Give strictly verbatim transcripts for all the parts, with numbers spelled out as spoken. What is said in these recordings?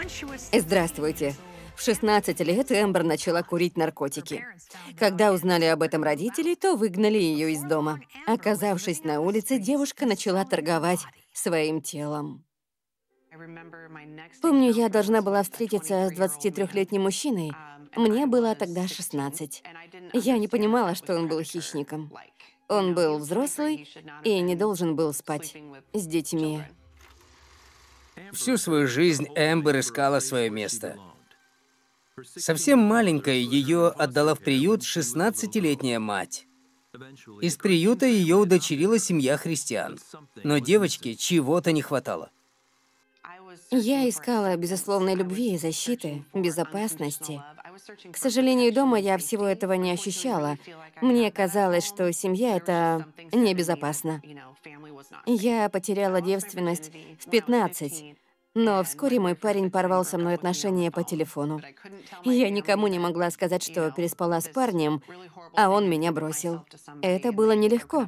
Здравствуйте. В шестнадцать лет Эмбер начала курить наркотики. Когда узнали об этом родители, то выгнали ее из дома. Оказавшись на улице, девушка начала торговать своим телом. Помню, я должна была встретиться с двадцатитрёхлетним мужчиной. Мне было тогда шестнадцать. Я не понимала, что он был хищником. Он был взрослый и не должен был спать с детьми. Всю свою жизнь Эмбер искала свое место. Совсем маленькая ее отдала в приют шестнадцатилетняя мать. Из приюта ее удочерила семья христиан. Но девочке чего-то не хватало. Я искала безусловной любви и защиты, безопасности. К сожалению, дома я всего этого не ощущала. Мне казалось, что семья — это небезопасно. Я потеряла девственность в пятнадцать, но вскоре мой парень порвал со мной отношения по телефону. Я никому не могла сказать, что переспала с парнем, а он меня бросил. Это было нелегко.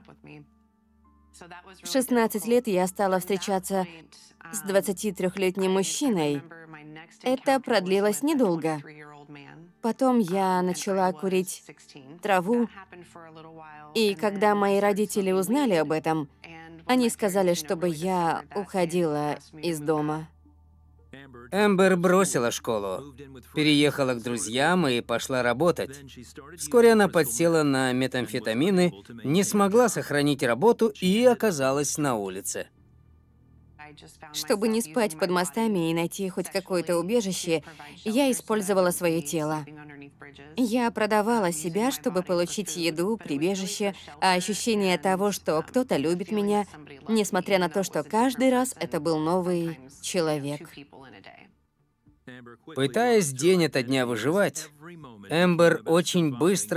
В шестнадцать лет я стала встречаться с двадцатитрёхлетним мужчиной. Это продлилось недолго. Потом я начала курить траву, и когда мои родители узнали об этом, они сказали, чтобы я уходила из дома. Эмбер бросила школу, переехала к друзьям и пошла работать. Вскоре она подсела на метамфетамины, не смогла сохранить работу и оказалась на улице. Чтобы не спать под мостами и найти хоть какое-то убежище, я использовала свое тело. Я продавала себя, чтобы получить еду, прибежище, а ощущение того, что кто-то любит меня, несмотря на то, что каждый раз это был новый человек. Пытаясь день ото дня выживать, Эмбер очень быстро